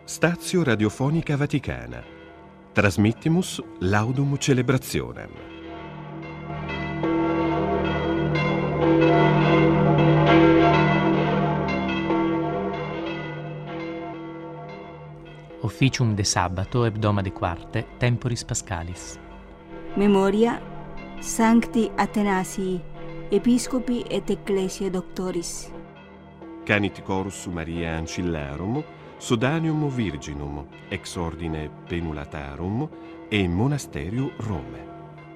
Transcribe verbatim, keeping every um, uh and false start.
Stazio Radiofonica Vaticana. Trasmittimus Laudum Celebrationem. Officium de Sabbato hebdoma de quarte temporis Pascalis. Memoria Sancti Athanasii, Episcopi et Ecclesiae Doctoris. Canit Chorus Mariae Ancillarum, Sodanium Virginum, ex ordine Penulatarum e Monasterium Rome.